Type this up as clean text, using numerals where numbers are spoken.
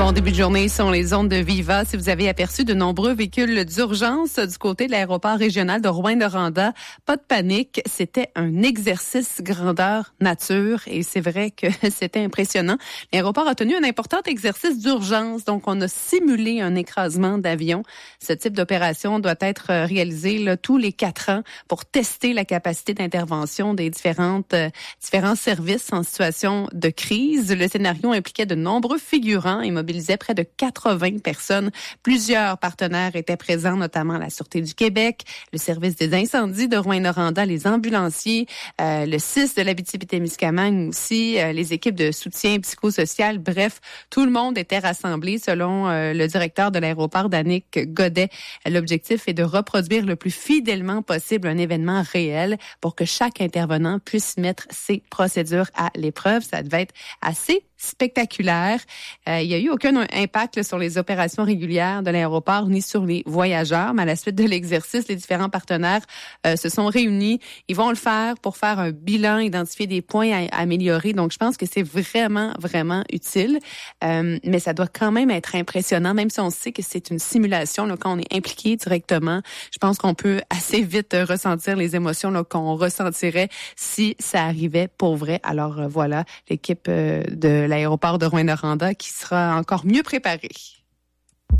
Bon début de journée sur les ondes de Viva. Si vous avez aperçu de nombreux véhicules d'urgence du côté de l'aéroport régional de Rouyn-Noranda, pas de panique. C'était un exercice grandeur nature et c'est vrai que c'était impressionnant. L'aéroport a tenu un important exercice d'urgence. Donc, on a simulé un écrasement d'avion. Ce type d'opération doit être réalisé tous les 4 ans pour tester la capacité d'intervention des différents services en situation de crise. Le scénario impliquait de nombreux figurants et mobilisait près de 80 personnes. Plusieurs partenaires étaient présents, notamment la Sûreté du Québec, le service des incendies de Rouyn-Noranda, les ambulanciers, le CIS de l'Abitibi-Témiscamingue aussi, les équipes de soutien psychosocial. Bref, tout le monde était rassemblé selon le directeur de l'aéroport, Danick Godet. L'objectif est de reproduire le plus fidèlement possible un événement réel pour que chaque intervenant puisse mettre ses procédures à l'épreuve. Ça devait être assez spectaculaire. Il n'y a eu aucun impact sur les opérations régulières de l'aéroport ni sur les voyageurs, mais à la suite de l'exercice, les différents partenaires se sont réunis. Ils vont le faire pour faire un bilan, identifier des points à améliorer. Donc, je pense que c'est vraiment, vraiment utile. Mais ça doit quand même être impressionnant, même si on sait que c'est une simulation, là, quand on est impliqué directement. Je pense qu'on peut assez vite ressentir les émotions là, qu'on ressentirait si ça arrivait pour vrai. Alors voilà, l'équipe de l'aéroport de Rouyn-Noranda qui sera encore mieux préparée.